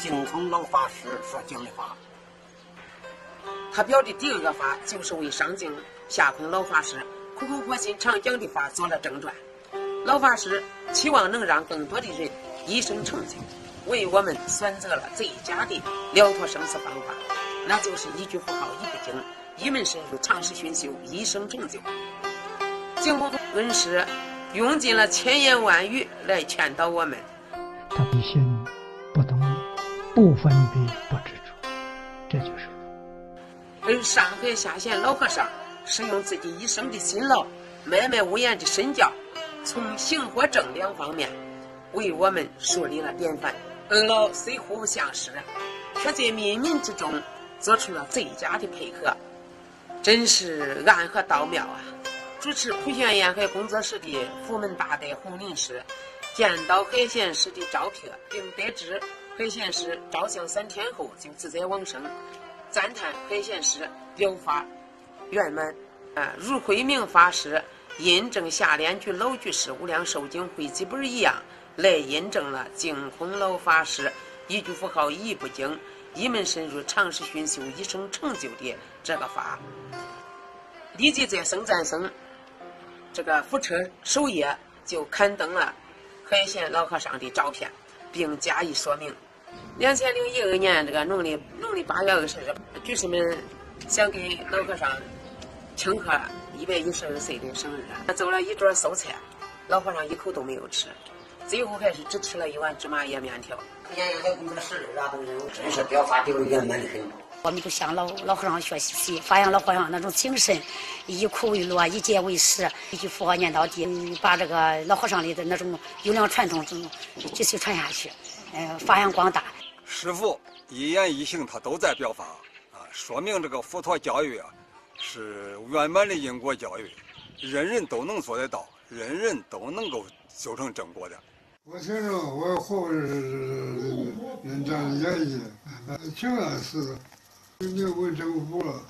净空老法师所讲的法。他表的第二个法就是为上净下空老法师苦口婆心常讲的法做了正传。老法师期望能让更多的人一生成就，为我们选择了最佳的了脱生死方法，那就是一句佛号一不精，一门深入，长时熏修，一生成就。净空恩师用尽了千言万语来劝导我们。 他的心不动，不分别，不执着，这就是佛。 而上海下县老和尚使用自己一生的辛劳，默默无言的身教，从行和正两方面为我们树立了典范。二老虽互不相识，却在冥冥之中做出了最佳的配合，真是暗合道妙啊！主持普贤沿海工作室的福门大德洪林师见到海贤师的照片，并得知海贤师照相3天后就自在往生，赞叹海贤师表法圆满。如慧明法师印证下联句老居士无量寿经汇集本一样，来印证了净空老法师一句佛号一不精，一门深入，长时熏修，一生成就的这个法。立即在僧赞僧这个福车首页就刊登了海贤老和尚的照片，并加以说明。2012年这个农历8月20日，居士们想给老和尚庆贺112岁的生日，做了一桌素菜，老和尚一口都没有吃，最后还是只吃了一碗芝麻叶面条。 沿海工作室啊，都是真是表法đều圆满的很。 我们都向老和尚学习，发扬老和尚那种精神，以苦为乐，以戒为师，一句佛号念到底，把这个老和尚里的那种优良传统继续传下去，发扬光大。 师父一言一行他都在表法啊，说明这个佛陀教育啊是圆满的因果教育，人人都能做得到，人人都能够修成正果的。 我承认我活是人这样演绎，挺安是没有问政府了，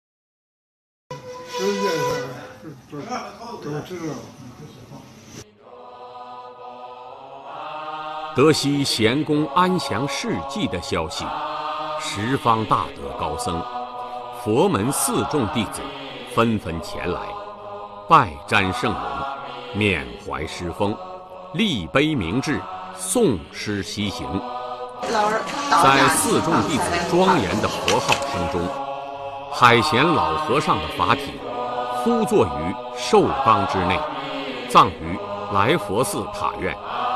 世界上都知道。 得悉贤公安详事迹的消息，十方大德高僧、佛门四众弟子纷纷前来，拜瞻圣容，缅怀师风，立碑铭志，诵诗西行。在四众弟子庄严的佛号声中，海贤老和尚的法体敷坐于寿缸之内，葬于来佛寺塔院。